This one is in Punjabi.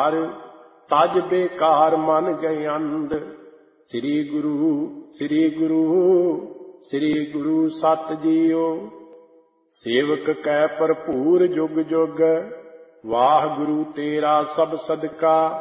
ਹਾਰ, ਤਜ ਬੇਕਾਰ ਮਨ ਗਏ ਅੰਧ। ਸ੍ਰੀ ਗੁਰੂ ਸ੍ਰੀ ਗੁਰੂ ਸ੍ਰੀ ਗੁਰੂ ਸਤ ਜੀਓ। ਸੇਵਕ ਕੈ ਭਰਪੂਰ ਜੁਗ ਜੁਗ, ਵਾਹਿਗੁਰੂ ਤੇਰਾ ਸਭ ਸਦਕਾ।